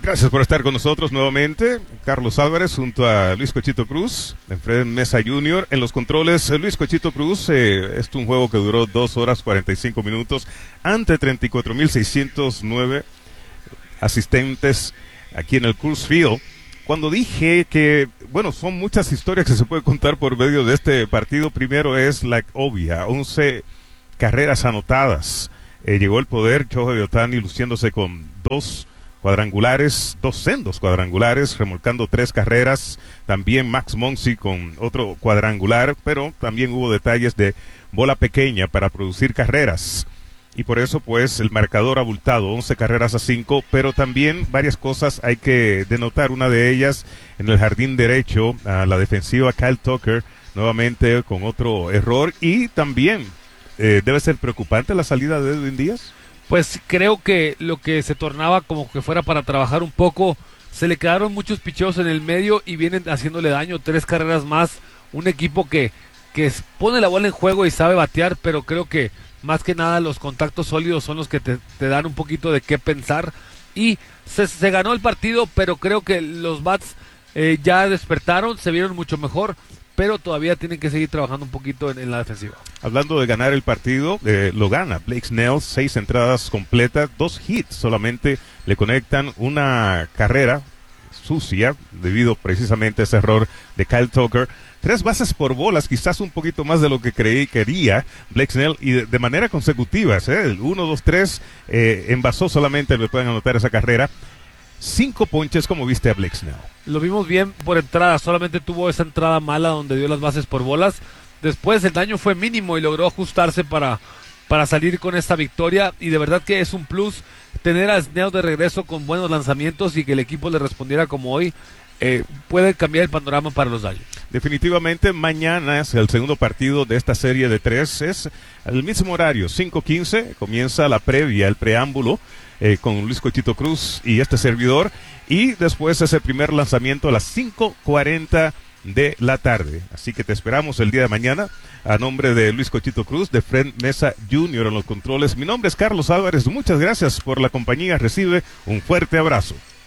Gracias por estar con nosotros nuevamente. Carlos Álvarez junto a Luis Cochito Cruz, de Fred Mesa Jr. En los controles, Luis Cochito Cruz. Es un juego que duró 2 horas 45 minutos ante 34,609 asistentes aquí en el Coors Field. Cuando dije que, bueno, son muchas historias que se pueden contar por medio de este partido. Primero es la obvia, 11 carreras anotadas. Llegó el poder, Shohei Ohtani luciéndose con dos sendos cuadrangulares, remolcando 3 carreras. También Max Muncy con otro cuadrangular, pero también hubo detalles de bola pequeña para producir carreras. Y por eso, pues, el marcador abultado, 11 carreras a 5, pero también varias cosas hay que denotar. Una de ellas, en el jardín derecho, a la defensiva Kyle Tucker, nuevamente con otro error. Y también debe ser preocupante la salida de Edwin Díaz. Pues creo que lo que se tornaba como que fuera para trabajar un poco, se le quedaron muchos picheos en el medio y vienen haciéndole daño. 3 carreras más, un equipo que pone la bola en juego y sabe batear, pero creo que más que nada los contactos sólidos son los que te dan un poquito de qué pensar. Y se ganó el partido, pero creo que los bats ya despertaron, se vieron mucho mejor, pero todavía tienen que seguir trabajando un poquito en la defensiva. Hablando de ganar el partido, lo gana Blake Snell, 6 entradas completas, 2 hits, solamente le conectan una carrera sucia, debido precisamente a ese error de Kyle Tucker. 3 bases por bolas, quizás un poquito más de lo que quería Blake Snell, y de manera consecutiva, el 1, 2, 3, envasó solamente, le pueden anotar esa carrera. 5 ponches. ¿Cómo viste a Blake Snell? Lo vimos bien por entrada, solamente tuvo esa entrada mala donde dio las bases por bolas. Después el daño fue mínimo y logró ajustarse para salir con esta victoria, y de verdad que es un plus tener a Snell de regreso con buenos lanzamientos y que el equipo le respondiera como hoy. Puede cambiar el panorama para los Dodgers. Definitivamente mañana es el segundo partido de esta serie de 3, es al mismo horario, 5:15, comienza la previa, el preámbulo, con Luis Cochito Cruz y este servidor, y después ese primer lanzamiento a las 5:40 de la tarde. Así que te esperamos el día de mañana. A nombre de Luis Cochito Cruz, de Fred Mesa Jr. en los controles, mi nombre es Carlos Álvarez. Muchas gracias por la compañía. Recibe un fuerte abrazo.